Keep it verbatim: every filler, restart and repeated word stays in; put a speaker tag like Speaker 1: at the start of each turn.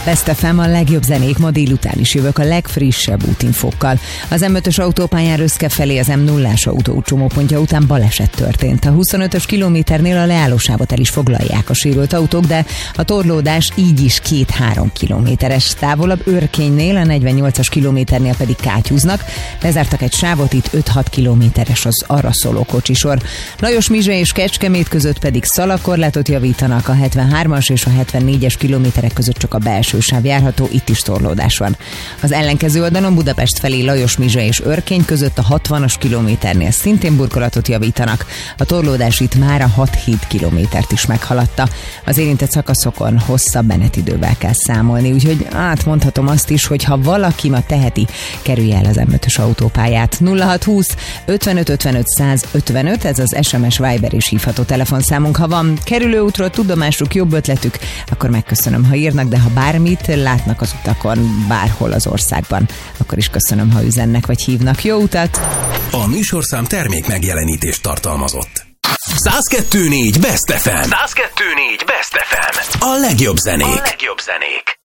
Speaker 1: Best ef em, a legjobb zenék, ma délután is jövök a legfrissebb útinfókkal. Az em ötös autópályán Röszke felé az em nullás autó csomópontja után baleset történt. A huszonötös kilométernél a leállósávot el is foglalják a sérült autók, de a torlódás így is két-három kilométeres. Távolabb Örkénynél, a negyvennyolcas kilométernél pedig kátyúznak. Lezártak egy sávot, itt öt-hat kilométeres az arra szóló kocsisor. Lajosmizse és Kecskemét között pedig szalagkorlátot javítanak, a hetvenhármas és a hetvennégyes kilométerek között csak a belső sáv járható, itt is torlódás van. Az ellenkező oldalon Budapest felé Lajosmizse és Örkény között a hatvanas kilométernél szintén burkolatot javítanak. A torlódás itt már a hat-hét kilométert is meghaladta. Az érintett szakaszokon hosszabb menetidővel kell számolni, úgyhogy átmondhatom azt is, hogy ha valaki ma teheti, kerülje el az em ötös autópályát. nulla hat húsz ötvenöt ötvenöt száz ötvenöt, ez az es em es, Viber és hívható telefonszámunk. Ha van kerülőútról tudomásuk, jobb ötletük, akkor megköszönöm, ha írnak, de ha bármit látnak az utakon, bárhol az országban, akkor is köszönöm, ha üzennek vagy hívnak. Jó utat!
Speaker 2: A műsorszám termék megjelenítést tartalmazott. száz kettő négy Best ef em. száz kettő négy Best ef em. A legjobb zenék. A legjobb zenék.